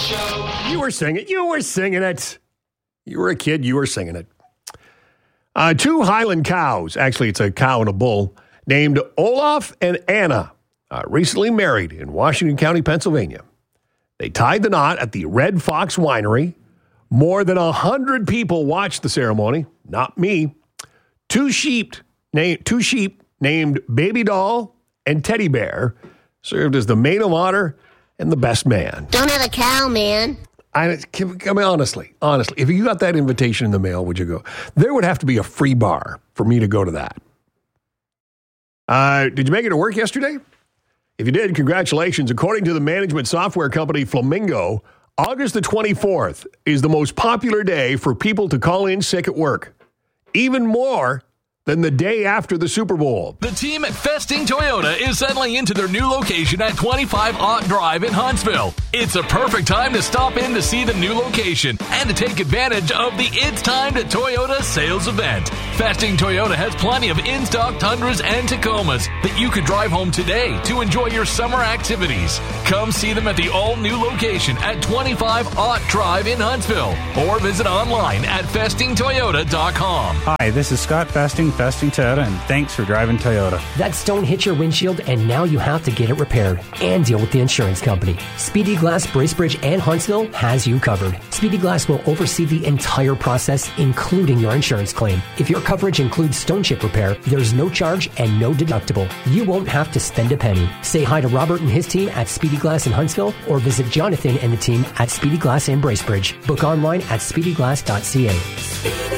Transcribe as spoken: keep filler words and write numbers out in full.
Show. You were singing. You were singing it. You were a kid. You were singing it. Uh, two Highland cows, actually it's a cow and a bull, named Olaf and Anna, uh, recently married in Washington County, Pennsylvania. They tied the knot at the Red Fox Winery. More than one hundred people watched the ceremony. Not me. Two sheep, na- two sheep named Baby Doll and Teddy Bear served as the maid of honor and the best man. Don't have a cow, man. I, I mean, honestly, honestly, if you got that invitation in the mail, would you go? There would have to be a free bar for me to go to that. Uh, did you make it to work yesterday? If you did, congratulations. According to the management software company Flamingo, August the twenty-fourth is the most popular day for people to call in sick at work. Even more than the day after the Super Bowl. The team at Festing Toyota is settling into their new location at twenty-five Ott Drive in Huntsville. It's a perfect time to stop in to see the new location and to take advantage of the It's Time to Toyota sales event. Festing Toyota has plenty of in-stock Tundras and Tacomas that you could drive home today to enjoy your summer activities. Come see them at the all-new location at twenty-five Ott Drive in Huntsville or visit online at festing toyota dot com. Hi, this is Scott Festing, Festing Toyota, and thanks for driving Toyota. That stone hit your windshield, and now you have to get it repaired and deal with the insurance company. Speedy Glass, Bracebridge, and Huntsville has you covered. Speedy Glass will oversee the entire process, including your insurance claim. If your coverage includes stone chip repair, there's no charge and no deductible. You won't have to spend a penny. Say hi to Robert and his team at Speedy Glass in Huntsville, or visit Jonathan and the team at Speedy Glass in Bracebridge. Book online at speedy glass dot c a.